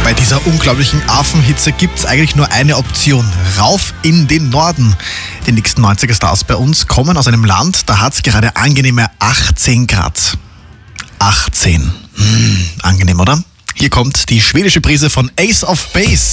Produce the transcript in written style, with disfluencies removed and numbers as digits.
Bei dieser unglaublichen Affenhitze gibt es eigentlich nur eine Option. Rauf in den Norden. Die nächsten 90er Stars bei uns kommen aus einem Land, da hat es gerade angenehme 18 Grad. 18. Angenehm, oder? Hier kommt die schwedische Prise von Ace of Base.